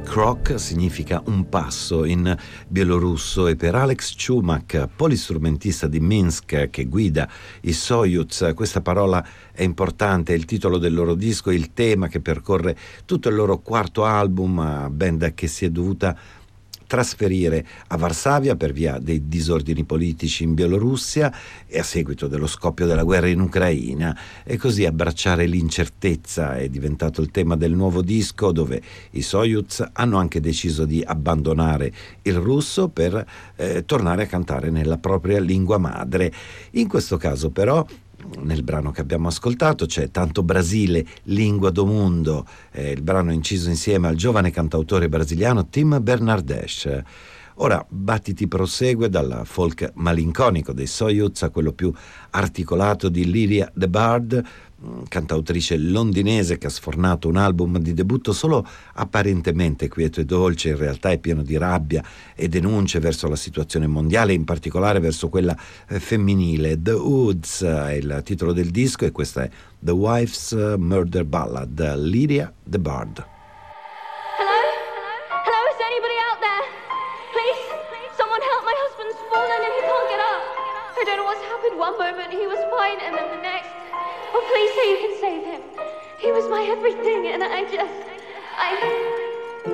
Krok significa un passo in bielorusso e per Alex Chumak, polistrumentista di Minsk che guida i Soyuz, questa parola è importante, è il titolo del loro disco, il tema che percorre tutto il loro quarto album, band che si è dovuta trasferire a Varsavia per via dei disordini politici in Bielorussia e a seguito dello scoppio della guerra in Ucraina, e così abbracciare l'incertezza è diventato il tema del nuovo disco, dove i Soyuz hanno anche deciso di abbandonare il russo per tornare a cantare nella propria lingua madre. In questo caso però nel brano che abbiamo ascoltato c'è Tanto Brasile, Lingua do Mundo, il brano inciso insieme al giovane cantautore brasiliano Tim Bernardes. Ora Battiti prosegue dal folk malinconico dei Soyuz a quello più articolato di Lydia the Bard, cantautrice londinese che ha sfornato un album di debutto solo apparentemente quieto e dolce, in realtà è pieno di rabbia e denunce verso la situazione mondiale, in particolare verso quella femminile. The Woods è il titolo del disco e questa è The Wife's Murder Ballad, Lydia the Bard. One moment he was fine and then the next, oh please say you can save him. He was my everything and I